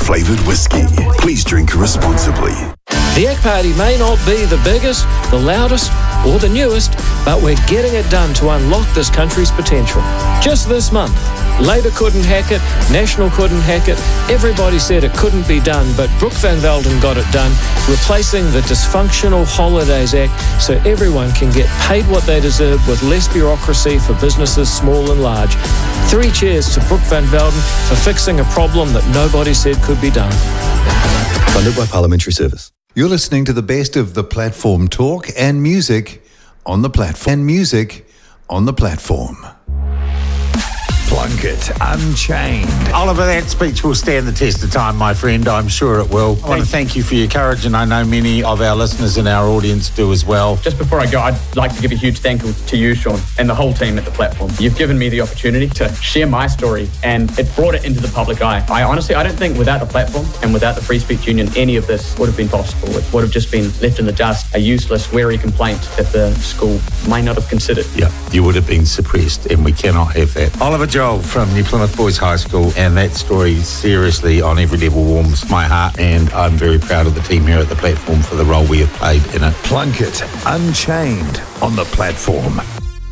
flavoured whiskey. Please drink responsibly. The ACT Party may not be the biggest, the loudest, or the newest, but we're getting it done to unlock this country's potential. Just this month, Labour couldn't hack it, National couldn't hack it, everybody said it couldn't be done, but Brooke Van Velden got it done, replacing the dysfunctional Holidays Act so everyone can get paid what they deserve with less bureaucracy for businesses small and large. 3 cheers to Brooke Van Velden for fixing a problem that nobody said could be done. Funded by Parliamentary Service. You're listening to the best of the platform talk and music on the platform. Plunkett Unchained. Oliver, that speech will stand the test of time, my friend. I'm sure it will. I want to thank you for your courage, and I know many of our listeners in our audience do as well. Just before I go, I'd like to give a huge thank you to you, Sean, and the whole team at the platform. You've given me the opportunity to share my story, and it brought it into the public eye. I don't think without the platform and without the Free Speech Union, any of this would have been possible. It would have just been left in the dust, a useless, wary complaint that the school may not have considered. Yeah, you would have been suppressed, and we cannot have that. Oliver Joel from New Plymouth Boys High School, and that story seriously on every level warms my heart, and I'm very proud of the team here at the platform for the role we have played in it. Plunkett Unchained on the platform.